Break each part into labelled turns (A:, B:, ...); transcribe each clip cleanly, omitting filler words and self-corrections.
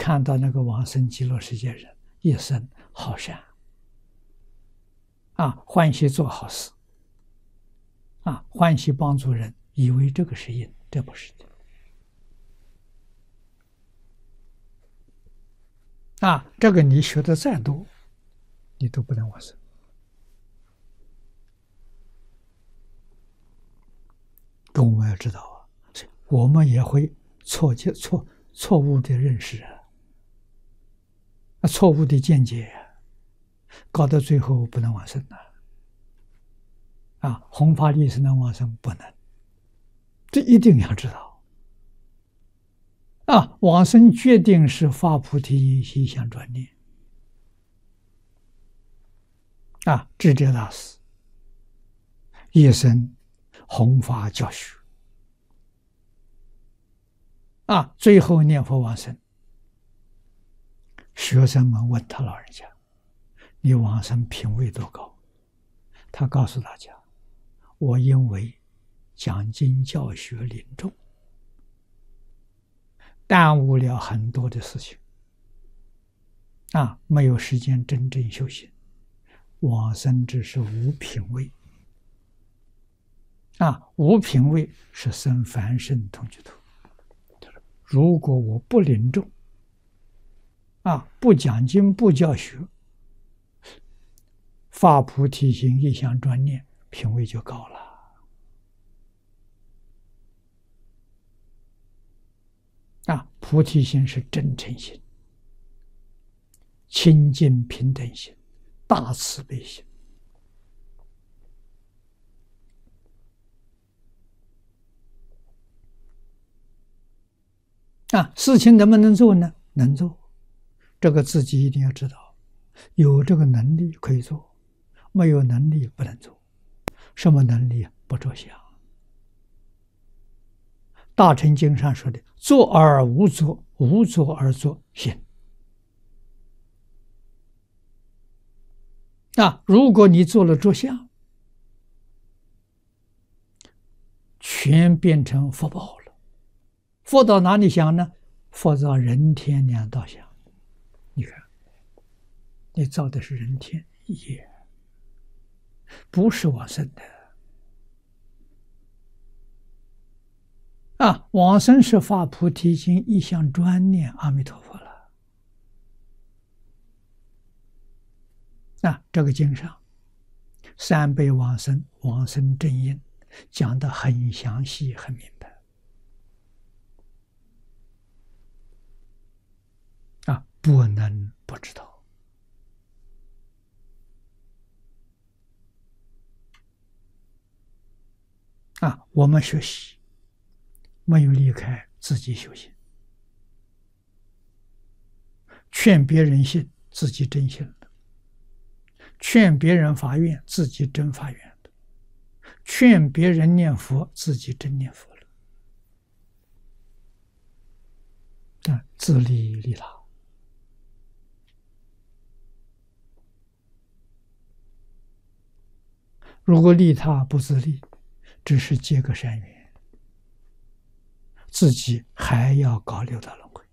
A: 看到那个往生极乐世界人一生好善欢喜做好事欢喜帮助人，以为这个是因，这不是的这个你学的再多，你都不能往生。我们要知道我们也会错误的认识错误的见解搞到最后不能往生弘法利生能往生不能，这一定要知道往生决定是发菩提心想转念智者大师一生弘法教学最后念佛往生，学生们问他老人家：“你往生品位多高？”他告诉大家：“我因为讲经教学临终，耽误了很多的事情没有时间真正修行，往生只是无品位无品位是生凡圣同居土。如果我不临终不讲经不教学，发菩提心一向专念，品位就高了菩提心是真诚心、清净平等心、大慈悲心事情能不能做呢？能做，这个自己一定要知道，有这个能力可以做，没有能力不能做。什么能力？不着相。大乘经上说的，做而无作，无作而作行如果你做了着相，全变成福报了。佛到哪里想呢？佛到人天两道想。你看，你造的是人天业，不是往生的往生是发菩提心，一向专念阿弥陀佛了这个经上三辈往生、往生正因讲得很详细很明白不能不知道我们学习没有离开自己修行，劝别人信，自己真信了；劝别人发愿，自己真发愿了；劝别人念佛，自己真念佛了自利利他。如果利他不自利，只是结个善缘，自己还要搞六道轮回，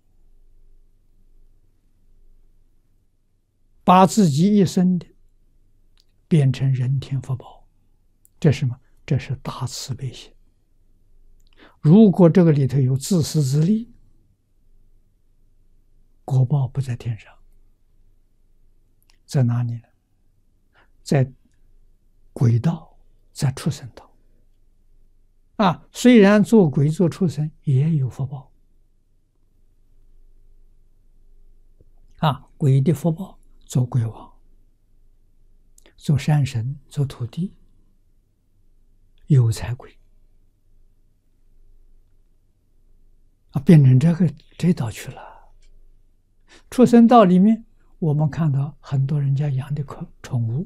A: 把自己一生的变成人天福报，这是什么？这是大慈悲心。如果这个里头有自私自利，果报不在天上，在哪里呢？在鬼道，在畜生道虽然做鬼做畜生也有福报鬼的福报，做鬼王、做山神、做土地、有财鬼变成这道去了。畜生道里面，我们看到很多人家养的宠物，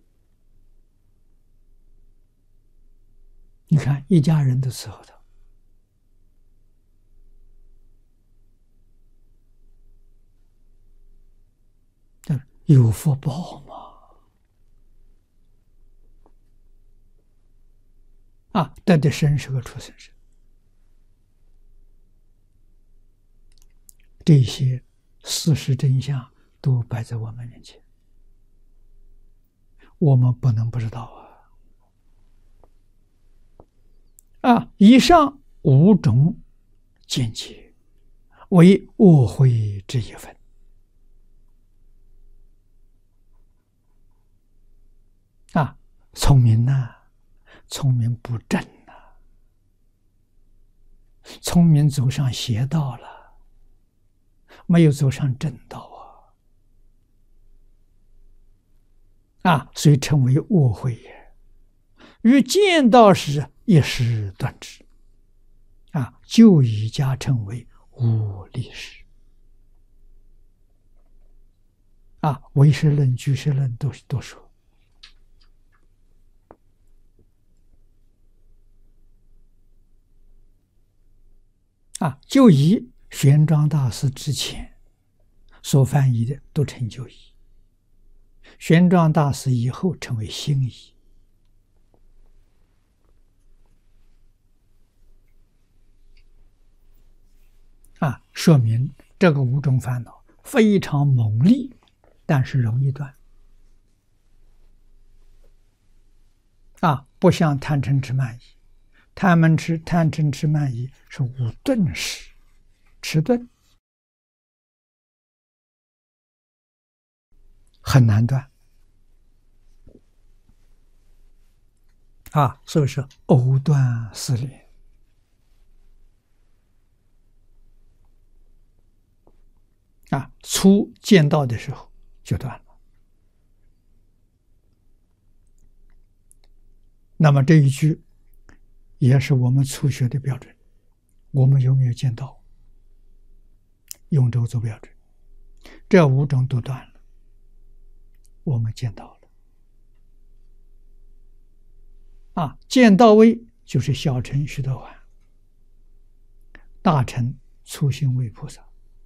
A: 你看一家人都伺候他，有福报吗？得的生是个畜生生，这些事实真相都摆在我们面前，我们不能不知道以上5种见解为恶慧之一分。聪明聪明不正聪明走上邪道了，没有走上正道所以称为恶慧也。于见道时一时断之就以加称为无立时唯识论、俱舍论都说就以玄奘大师之前所翻译的都称就义，玄奘大师以后称为新义说明这个5种烦恼非常猛烈，但是容易断不像贪嗔痴慢疑。贪嗔痴慢疑是无顿时，迟钝，很难断所以说藕断丝连初见到的时候就断了。那么这一句也是我们初学的标准，我们有没有见到？用这个做标准，这5种都断了，我们见到了见到位就是小乘须陀洹，大乘初心位菩萨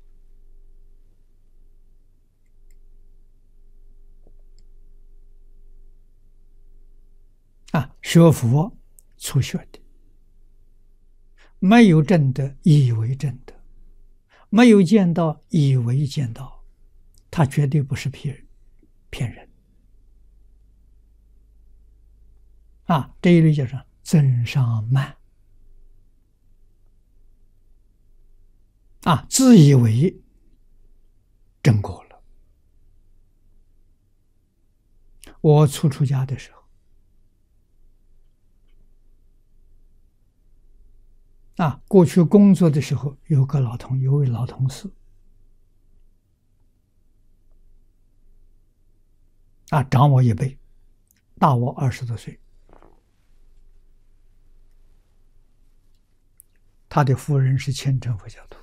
A: 学佛初学的，没有证得以为证得，没有见到以为见到，他绝对不是骗人这一类叫做增上慢自以为证果了。我初出家的时候过去工作的时候，有位老同事长我1倍，大我20多岁。他的夫人是虔诚佛教徒，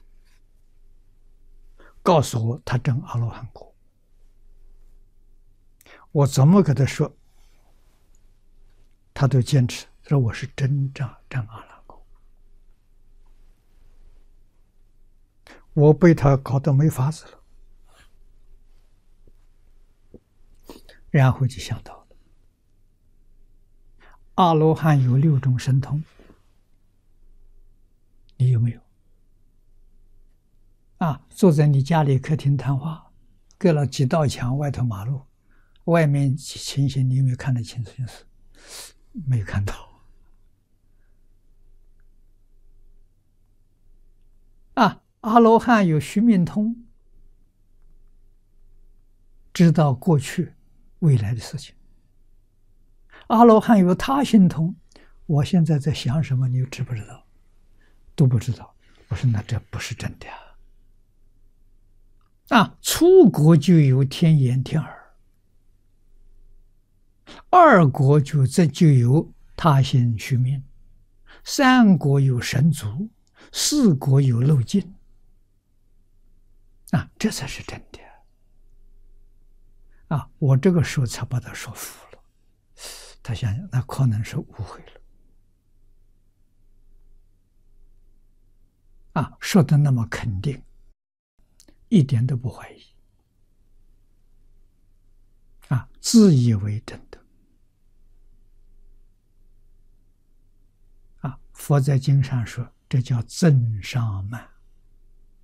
A: 告诉我他证阿罗汉果。我怎么跟他说，他都坚持说我是真正证阿罗汉果。我被他搞得没法子了，然后就想到了阿罗汉有6种神通，你有没有坐在你家里客厅谈话，隔了几道墙，外头马路，外面情形你有没有看得清楚？没有看到阿罗汉有须命通，知道过去未来的事情。阿罗汉有他心通，我现在在想什么，你知不知道？都不知道。我说那这不是真的初果就有天眼天耳，2果就有他心须命，3果有神足，4果有漏尽这才是真的我这个时候才把他说服了。他想想，那可能是误会了说的那么肯定，一点都不怀疑自以为真的佛在经上说，这叫增上慢